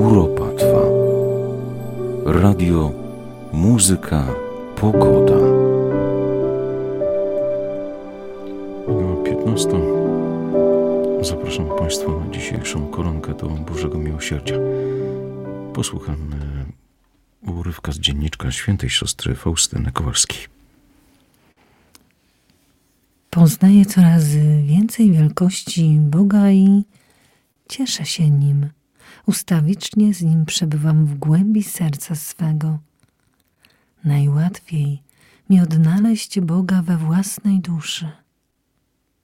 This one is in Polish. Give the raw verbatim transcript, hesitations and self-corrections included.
Kuropatwa. Radio, muzyka, pogoda. No, piętnasta. Zapraszam Państwa na dzisiejszą koronkę do Bożego Miłosierdzia. Posłuchamy urywka z dzienniczka świętej siostry Faustyny Kowalskiej. Poznaję coraz więcej wielkości Boga i cieszę się Nim. Ustawicznie z Nim przebywam w głębi serca swego. Najłatwiej mi odnaleźć Boga we własnej duszy.